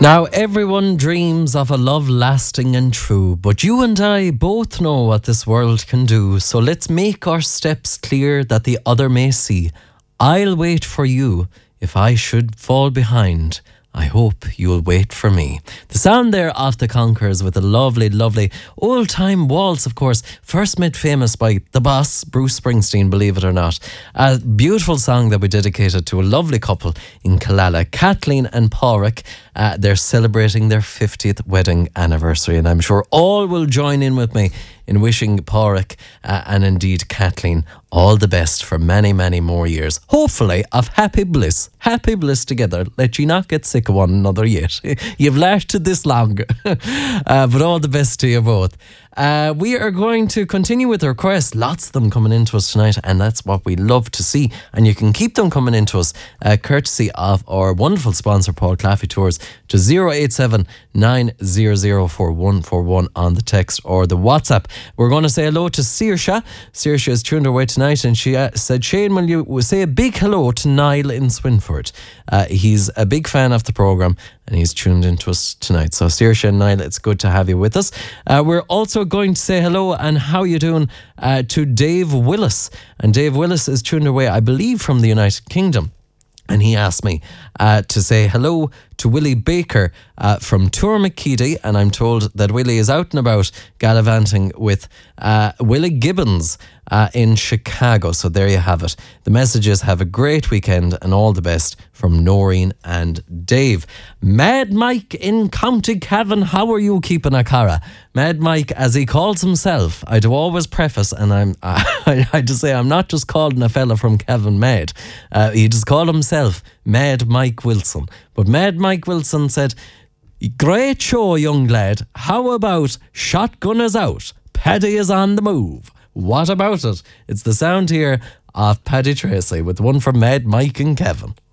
Now, everyone dreams of a love lasting and true, but you and I both know what this world can do, so let's make our steps clear that the other may see. I'll wait for you if I should fall behind. I hope you'll wait for me. The sound there of the Conquerors with a lovely, lovely old-time waltz, of course, first made famous by the boss, Bruce Springsteen, believe it or not. A beautiful song that we dedicated to a lovely couple in Killala, Kathleen and Pádraig. They're celebrating their 50th wedding anniversary, and I'm sure all will join in with me in wishing Pádraig and indeed Kathleen all the best for many, many more years. Hopefully of happy bliss together. Let you not get sick of one another yet. You've lasted this long. But all the best to you both. We are going to continue with the requests. Lots of them coming into us tonight, and that's what we love to see. And you can keep them coming into us courtesy of our wonderful sponsor, Paul Claffey Tours, to 087 900 4141 on the text or the WhatsApp. We're going to say hello to Saoirse. Saoirse is tuned her way tonight, and she said, Shane, will you say a big hello to Niall in Swinford? He's a big fan of the programme, and he's tuned into us tonight. So Saoirse and Niall, it's good to have you with us. We're also going to say hello and how you doing to Dave Willis. And Dave Willis is tuned away, I believe, from the United Kingdom. And he asked me to say hello to Willie Baker from Tourmakeedy, and I'm told that Willie is out and about gallivanting with Willie Gibbons in Chicago. So there you have it. The messages: have a great weekend and all the best from Noreen and Dave. Mad Mike in County Cavan, how are you keeping a cara? Mad Mike, as he calls himself, I do always preface, and I just say I'm not just calling a fella from Cavan mad. He just called himself Mad Mike Wilson. But Mad Mike Wilson said, great show, young lad. How about Shotgun is out, Paddy is on the move? What about it? It's the sound here of Paddy Tracy with one from Mad Mike and Kevin.